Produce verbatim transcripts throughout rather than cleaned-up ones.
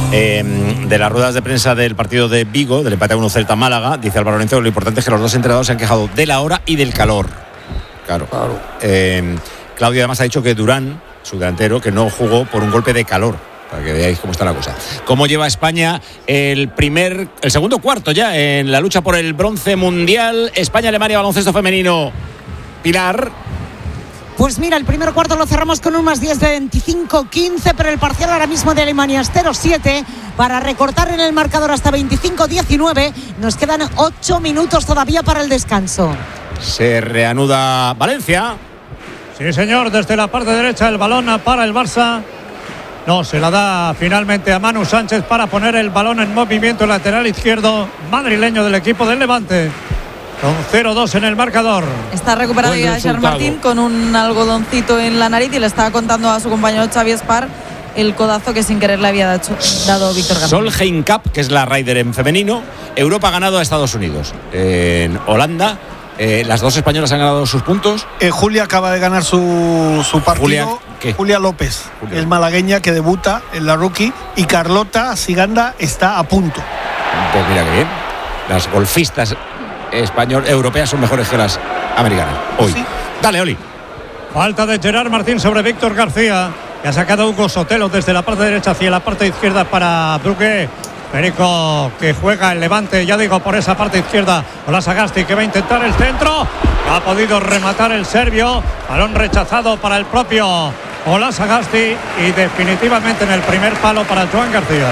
Eh, de las ruedas de prensa del partido de Vigo, del empate a uno Celta Málaga, dice Álvaro Lorenzo, lo importante es que los dos entrenadores se han quejado de la hora y del calor. Claro. claro. Eh, Claudio además ha dicho que Durán, su delantero, que no jugó por un golpe de calor, para que veáis cómo está la cosa. ¿Cómo lleva España el primer, el segundo cuarto ya en la lucha por el bronce mundial? España-Alemania, baloncesto femenino. Pilar. Pues mira, el primer cuarto lo cerramos con un más diez de veinticinco quince, pero el parcial ahora mismo de Alemania es cero siete. Para recortar en el marcador hasta veinticinco diecinueve, nos quedan ocho minutos todavía para el descanso. Se reanuda Valencia. Sí, señor, desde la parte derecha el balón para el Barça. No, se la da finalmente a Manu Sánchez para poner el balón en movimiento lateral izquierdo madrileño del equipo del Levante. Con cero dos en el marcador. Está recuperado ya Gerard Martín con un algodoncito en la nariz y le estaba contando a su compañero Xavi Espar el codazo que sin querer le había dado, dado Víctor García. Solheim Cup, que es la Ryder en femenino. Europa ha ganado a Estados Unidos. En Holanda, eh, las dos españolas han ganado sus puntos. Eh, Julia acaba de ganar su, su partido. Julia, ¿qué? Julia López, Julia. Es malagueña que debuta en la rookie. Y Carlota Siganda está a punto. Pues mira que bien. Las golfistas español, europeas son mejores que las americanas hoy. ¿Sí? Dale, Oli. Falta de Gerard Martín sobre Víctor García, que ha sacado a Hugo Sotelo desde la parte derecha hacia la parte izquierda para Brugge. Perico que juega el Levante, ya digo, por esa parte izquierda. Ola Sagasti que va a intentar el centro. Ha podido rematar el serbio. Balón rechazado para el propio Ola Sagasti y definitivamente en el primer palo para Joan García.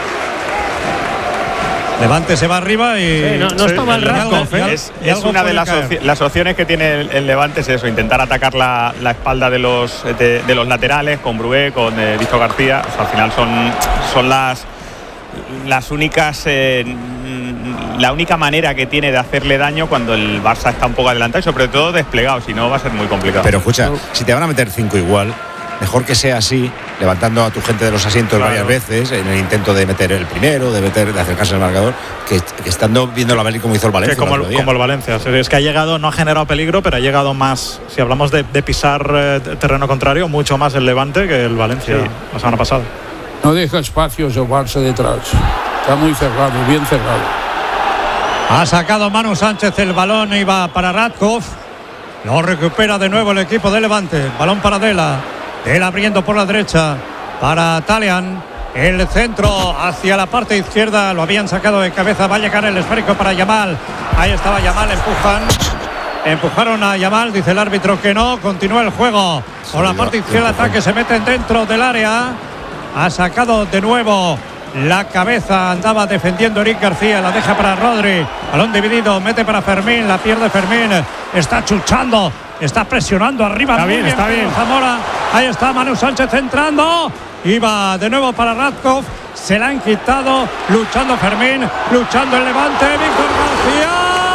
Levante se va arriba y sí, no, no está mal Radkov, ¿eh? Es, es una de las, opci- las opciones que tiene el, el Levante, es eso, intentar atacar la, la espalda de los de, de los laterales con Brugge, con eh, Víctor García. O sea, al final son, son las las únicas eh, la única manera que tiene de hacerle daño cuando el Barça está un poco adelantado y sobre todo desplegado, si no va a ser muy complicado. Pero escucha, si te van a meter cinco igual, mejor que sea así, levantando a tu gente de los asientos claro. varias veces en el intento de meter el primero, de meter, de acercarse al marcador, que, que estando viendo la Valencia como hizo el Valencia. Sí, como, el, como el Valencia. Es que ha llegado, no ha generado peligro, pero ha llegado más, si hablamos de, de pisar eh, terreno contrario, mucho más el Levante que el Valencia sí. la semana pasada. No deja espacios el Barça detrás. Está muy cerrado, bien cerrado. Ha sacado Manu Sánchez el balón y va para Radkov. Lo recupera de nuevo el equipo de Levante. Balón para Dela. Él abriendo por la derecha para Talian. El centro hacia la parte izquierda. Lo habían sacado de cabeza. Va a llegar el esférico para Yamal. Ahí estaba Yamal. Empujan. Empujaron a Yamal. Dice el árbitro que no. Continúa el juego. Por la parte izquierda. Ataque. Se meten dentro del área. Ha sacado de nuevo la cabeza. Andaba defendiendo Eric García. La deja para Rodri. Balón dividido. Mete para Fermín. La pierde Fermín. Está chuchando. Está presionando arriba. Está bien, bien, está bien. Zamora. Ahí está Manu Sánchez entrando. Iba de nuevo para Radkov. Se la han quitado. Luchando Fermín. Luchando el Levante. Víctor García.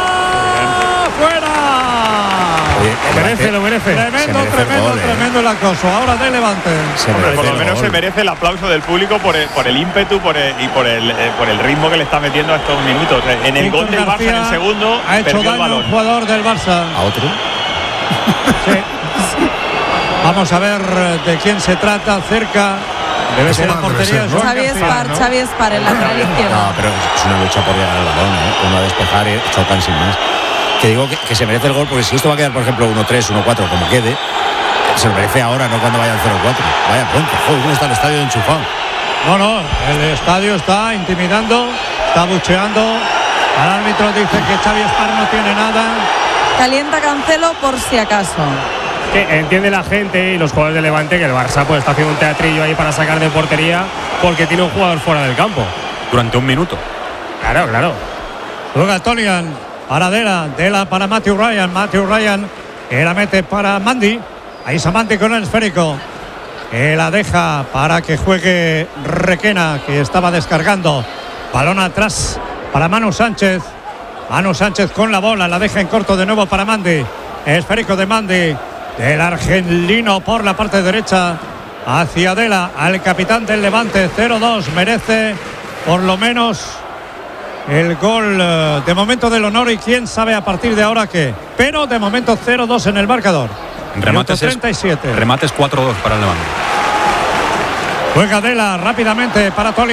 ¡Fuera! Oye, lo merece, lo merece. Tremendo, merece tremendo, gol, ¿eh? tremendo el acoso. Ahora de Levante. Hombre, por lo menos se merece el aplauso del público por el, por el ímpetu por el, y por el, eh, por el ritmo que le está metiendo a estos minutos. En el Víctor gol del Barça, en el segundo, ha hecho perdió daño el balón. Un jugador del Barça. ¿A otro? Sí. Vamos a ver de quién se trata. Cerca. Debe ser la portería. Xavi Espar, ¿no? Xavi Espar, el lateral izquierdo. No, pero es una lucha por llegar al balón, ¿eh? Uno a despejar y chocan sin más. Que digo que, que se merece el gol, porque si esto va a quedar, por ejemplo, uno tres, uno cuatro, como quede, se lo merece ahora, no cuando vaya al cero cuatro. Vaya pronto. Joder, ¿cómo está el estadio enchufado? No, no, el estadio está intimidando, está bucheando. El árbitro dice que Xavi Espar no tiene nada. Calienta Cancelo por si acaso. Que entiende la gente y los jugadores de Levante que el Barça pues está haciendo un teatrillo ahí para sacar de portería porque tiene un jugador fuera del campo durante un minuto. Claro, claro. Juega Tolian para Dela, Dela para Matthew Ryan, Matthew Ryan que la mete para Mandy. Ahí está Mandy con el esférico. Que la deja para que juegue Requena, que estaba descargando. Balón atrás para Manu Sánchez. Manu Sánchez con la bola, la deja en corto de nuevo para Mandy. Esférico de Mandy. Del argelino por la parte derecha hacia Dela, al capitán del Levante. Cero dos, merece por lo menos el gol de momento del honor y quién sabe a partir de ahora qué. Pero de momento cero dos en el marcador. Remates, treinta y siete. Remates cuatro dos para el Levante. Juega Dela rápidamente para Toli.